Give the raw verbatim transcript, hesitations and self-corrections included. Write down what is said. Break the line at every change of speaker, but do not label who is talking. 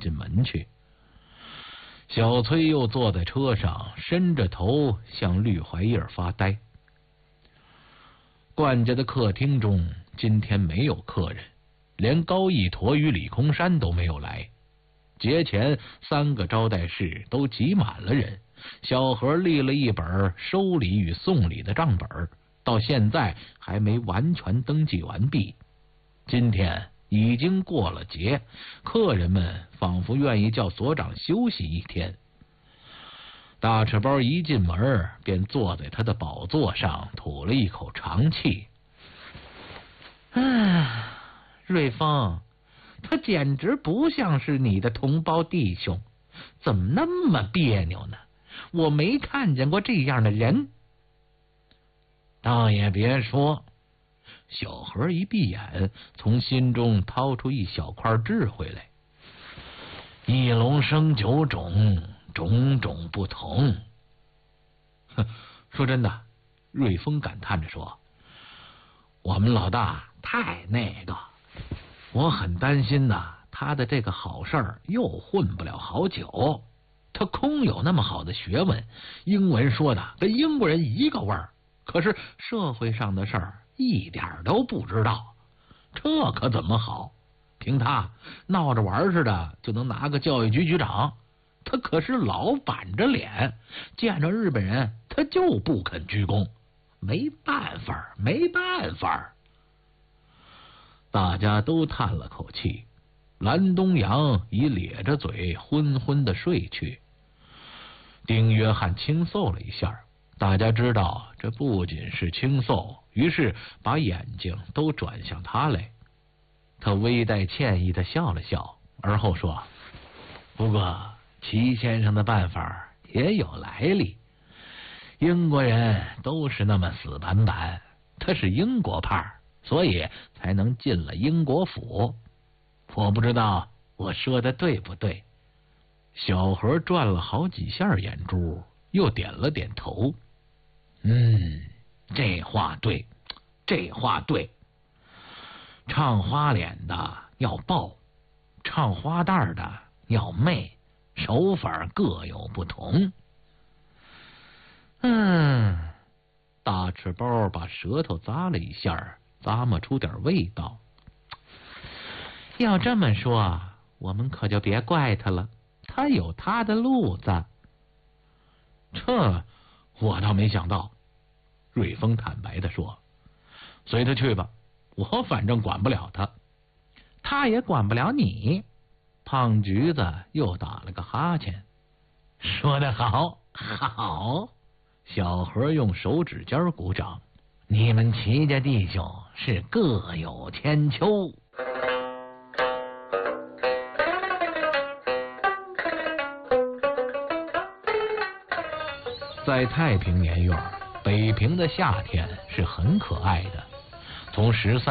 进门去。小崔又坐在车上，伸着头向绿槐叶发呆。冠家的客厅中今天没有客人，连高一驼与李空山都没有来。节前三个招待室都挤满了人，小何立了一本收礼与送礼的账本，到现在还没完全登记完毕。今天已经过了节，客人们仿佛愿意叫所长休息一天。大赤包一进门便坐在他的宝座上，吐了一口长气。唉，瑞丰，他简直不像是你的同胞弟兄，怎么那么别扭呢？我没看见过这样的人。倒也别说，小何一闭眼，从心中掏出一小块智慧来。一龙生九种，种种不同。哼，说真的，瑞丰感叹着说，我们老大太那个，我很担心呐，他的这个好事儿又混不了好久。他空有那么好的学问，英文说的跟英国人一个味儿，可是社会上的事儿一点都不知道，这可怎么好？凭他闹着玩似的就能拿个教育局局长，他可是老板着脸，见着日本人他就不肯鞠躬，没办法，没办法。大家都叹了口气，蓝东阳已咧着嘴昏昏的睡去。丁约翰轻嗽了一下，大家知道这不仅是轻嗽，于是把眼睛都转向他来。他微带歉意的笑了笑，而后说，不过齐先生的办法也有来历，英国人都是那么死板板，他是英国派，所以才能进了英国府。我不知道我说的对不对。小何转了好几下眼珠，又点了点头。嗯，这话对，这话对。唱花脸的要抱，唱花旦的要媚，手法各有不同。嗯，大赤包把舌头咂了一下，咂摸出点味道。要这么说，我们可就别怪他了，他有他的路子。这我倒没想到，瑞丰坦白地说，随他去吧，我反正管不了他，他也管不了你。胖橘子又打了个哈欠。说得好，好。小何用手指尖鼓掌，你们齐家弟兄是各有千秋。在太平年院，北平的夏天是很可爱的。从十三